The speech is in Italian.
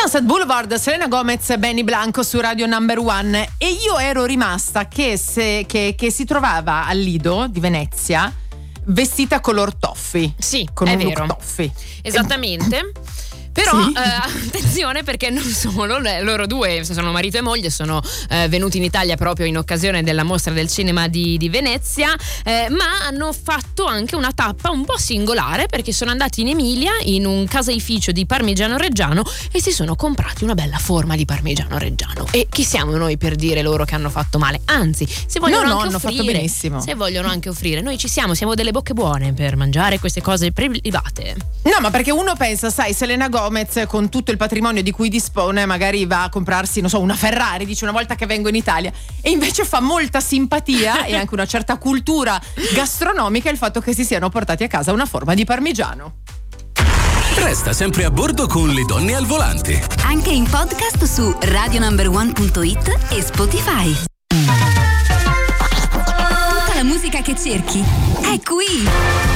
Sunset Boulevard, Selena Gomez e Benny Blanco su Radio Number One. E io ero rimasta che si trovava al Lido di Venezia vestita color toffee. Sì, con è un vero. look toffee. Esattamente. Però Sì. attenzione, perché non solo, loro due sono marito e moglie, sono venuti in Italia proprio in occasione della mostra del cinema di Venezia, ma hanno fatto anche una tappa un po' singolare, perché sono andati in Emilia in un caseificio di parmigiano reggiano e si sono comprati una bella forma di parmigiano reggiano. E chi siamo noi per dire loro che hanno fatto male? Anzi, se vogliono No, anche hanno offrire, fatto benissimo. se vogliono anche offrire, noi ci siamo delle bocche buone per mangiare queste cose private. No, ma perché uno pensa, sai, Selena Gomez con tutto il patrimonio di cui dispone magari va a comprarsi, non so, una Ferrari, dice, una volta che vengo in Italia, e invece fa molta simpatia e anche una certa cultura gastronomica il fatto che si siano portati a casa una forma di parmigiano. Resta sempre a bordo con Le donne al volante. Anche in podcast su radionumber1.it e Spotify. Tutta la musica che cerchi è qui.